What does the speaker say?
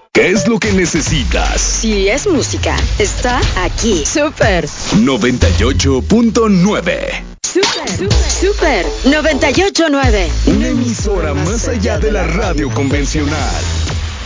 ¿Qué es lo que necesitas? Si es música, está aquí. Super 98.9. Super 98.9. Una emisora más allá de la radio convencional.